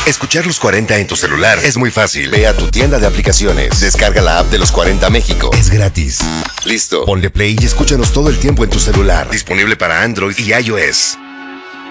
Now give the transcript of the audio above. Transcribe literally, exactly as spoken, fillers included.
Escuchar los cuarenta en tu celular es muy fácil. Ve a tu tienda de aplicaciones, descarga la app de los cuarenta México. Es gratis. Listo. Ponle play y escúchanos todo el tiempo en tu celular. Disponible para Android y iOS.